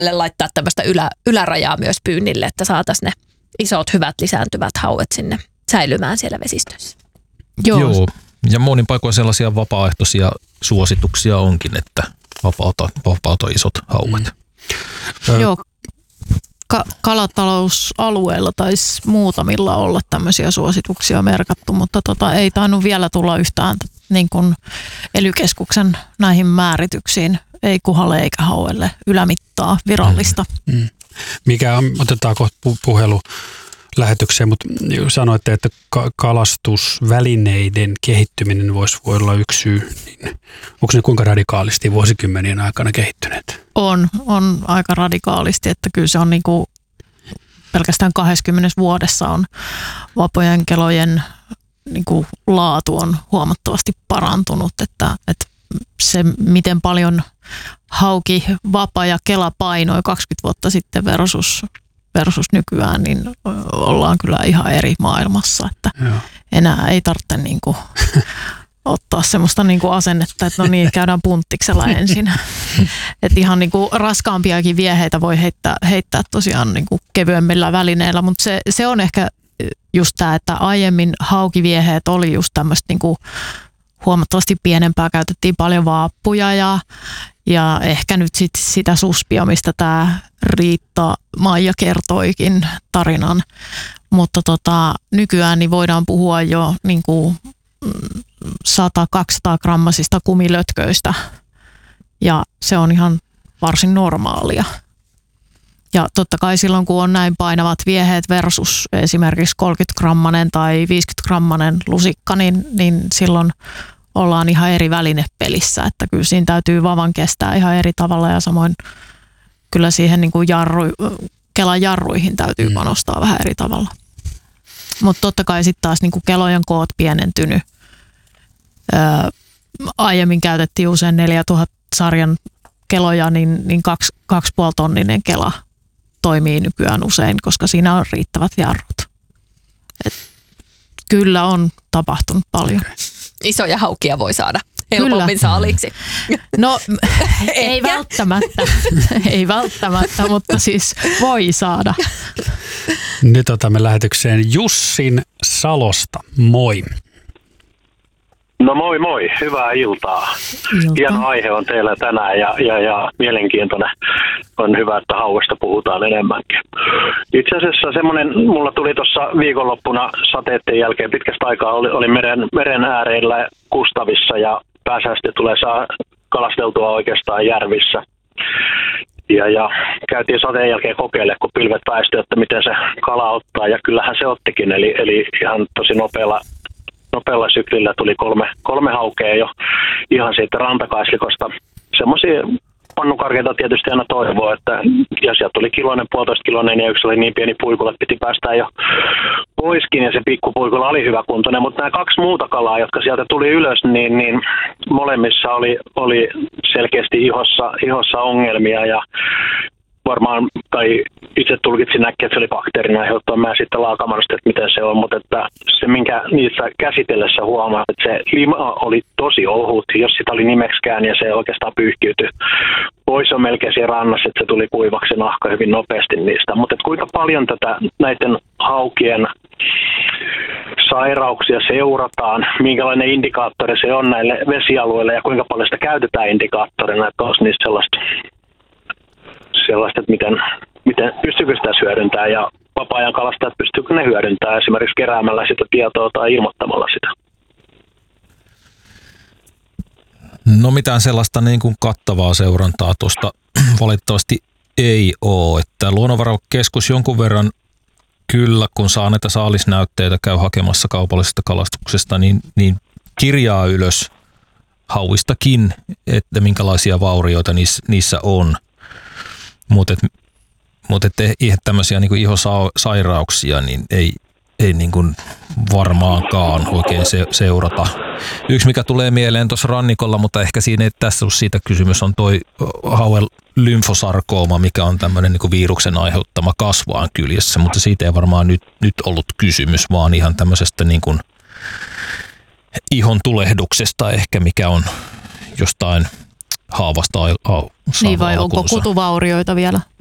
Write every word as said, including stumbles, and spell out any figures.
laittaa tämmöistä ylä, ylärajaa myös pyynnille, että saataisiin ne isot, hyvät, lisääntyvät hauet sinne säilymään siellä vesistössä. Joo. Joo. Ja monin paikoin sellaisia vapaaehtoisia suosituksia onkin, että vapauta, vapauta isot hauet. Mm. Joo. Ka- kalatalousalueella taisi muutamilla olla tämmöisiä suosituksia merkattu, mutta tota, ei tainnut vielä tulla yhtään niin kuin ely keskuksen näihin määrityksiin, ei kuhalle eikä hauelle ylämittaa virallista. Mm. Mm. Mikä on, otetaan kohta puhelu lähetykseen, mutta sanoitte, että kalastusvälineiden kehittyminen voisi voi olla yksi syy. Niin onko ne kuinka radikaalisti vuosikymmenien aikana kehittyneet? On, on aika radikaalisti, että kyllä se on niin kuin pelkästään kaksikymmentä vuodessa on vapojen kelojen niin kuin laatu on huomattavasti parantunut, että, että se miten paljon hauki, vapa ja kela painoi kaksikymmentä vuotta sitten versus versus nykyään, niin ollaan kyllä ihan eri maailmassa, että Joo. enää ei tarvitse niin kuin ottaa semmoista niin kuin asennetta, että no niin, käydään punttiksella ensin. Että ihan niin kuin raskaampiakin vieheitä voi heittää, heittää tosiaan niin kuin kevyemmillä välineillä, mutta se, se on ehkä just tämä, että aiemmin haukivieheet oli just tämmöistä niin kuin huomattavasti pienempää, käytettiin paljon vaappuja ja, ja ehkä nyt sit sitä suspia, mistä tämä Riitta Maija kertoikin tarinan, mutta tota, nykyään niin voidaan puhua jo niin kuin sata kaksisataa grammasista kumilötköistä ja se on ihan varsin normaalia. Ja totta kai silloin, kun on näin painavat vieheet versus esimerkiksi kolmekymmentä grammanen tai viisikymmentä grammanen lusikka, niin, niin silloin ollaan ihan eri välinepelissä. Että kyllä siinä täytyy vavan kestää ihan eri tavalla ja samoin kyllä siihen niin kuin jarru, kelan jarruihin täytyy mm. panostaa vähän eri tavalla. Mutta totta kai sitten taas niin kuin kelojen koot pienentynyt. Öö, aiemmin käytettiin usein neljätuhatta sarjan keloja, niin, niin kaksi, kaksi puoli tonninen kela toimii nykyään usein, koska siinä on riittävät jarrut. Et kyllä on tapahtunut paljon. Isoja haukia voi saada helpommin saaliksi. No ei välttämättä, ei välttämättä, mutta siis voi saada. Nyt otamme lähetykseen Jussin Salosta. Moi. No moi moi, hyvää iltaa. Ilta. Hieno aihe on teillä tänään ja, ja, ja mielenkiintoinen. On hyvä, että hauesta puhutaan enemmänkin. Itse asiassa semmoinen, mulla tuli tuossa viikonloppuna sateiden jälkeen pitkästä aikaa, oli, oli meren, meren ääreillä Kustavissa ja pääsääntöisesti tulee saa kalasteltua oikeastaan järvissä. Ja, ja käytiin sateen jälkeen kokeille, kun pilvet väistyi, että miten se kala ottaa ja kyllähän se ottikin, eli, eli ihan tosi nopealla Nopealla syklillä tuli kolme, kolme haukea jo ihan siitä rantakaislikosta. Semmoisia pannukarkeita tietysti aina toivoo, että ja sieltä tuli kiloinen, puolitoista kiloinen ja yksi oli niin pieni puikula, että piti päästää jo poiskin ja se pikkupuikula oli hyvä kuntoinen. Mutta nämä kaksi muuta kalaa, jotka sieltä tuli ylös, niin, niin molemmissa oli, oli selkeästi ihossa, ihossa ongelmia ja varmaan, tai itse tulkitsin näkki, että se oli bakteerin aiheuttaa. Mä sitten laakamasta, että miten se on, mutta että se, minkä niissä käsitellessä huomaa, että se lima oli tosi ohut, jos sitä oli nimeksikään ja se oikeastaan pyyhkiytyi pois on melkein siellä rannassa, että se tuli kuivaksi nahka hyvin nopeasti niistä. Mutta että kuinka paljon tätä näiden haukien sairauksia seurataan, minkälainen indikaattori se on näille vesialueille ja kuinka paljon sitä käytetään indikaattorina, että olisi niistä sellaista sellaista, että miten, miten pystyykö sitä hyödyntämään ja vapaa-ajan kalastajat pystyykö ne hyödyntämään esimerkiksi keräämällä sitä tietoa tai ilmoittamalla sitä? No mitään sellaista niin kuin kattavaa seurantaa tuosta valitettavasti ei ole. Että Luonnonvarakeskus jonkun verran kyllä, kun saa näitä saalisnäytteitä, käy hakemassa kaupallisesta kalastuksesta, niin, niin kirjaa ylös hauistakin, että minkälaisia vaurioita niissä, niissä on. Mutta mut eihän tämmöisiä niinku ihosairauksia niin ei, ei niinku varmaankaan oikein se, seurata. Yksi mikä tulee mieleen tuossa rannikolla, mutta ehkä siinä ei tässä ole siitä kysymys, on toi hauen lymfosarkooma, mikä on tämmöinen niinku viruksen aiheuttama kasvaan kyljessä, mutta siitä ei varmaan nyt, nyt ollut kysymys, vaan ihan tämmöisestä niinku ihon tulehduksesta ehkä, mikä on jostain haavasta Niin vai onko kutuvaurioita vielä?